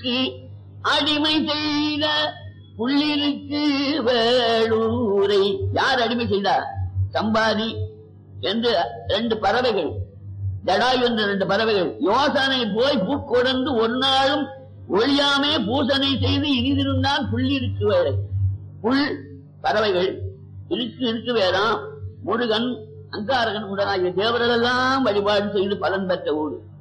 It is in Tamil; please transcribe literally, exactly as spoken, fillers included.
புள்ளிருக்கு அடிமை செய்த புள்ளிருக்கு வேளூரை யார் அடிமை செய்தார்? சம்பாதி என்று ரெண்டு பறவைகள், ஜடாயு என்ற ரெண்டு பறவைகள் யோசனை போய் பூக்கொடர்ந்து ஒரு நாளும் ஒழியாமே பூசனை செய்து இனிதிருந்தான் புள்ளிருக்கு வேளை. புல் பறவைகள், இருக்கு இருக்கு வேளாம், முருகன், அங்காரகன் முதலாகிய தேவர்கள் எல்லாம் வழிபாடு செய்து பலன் பெற்ற ஊடு.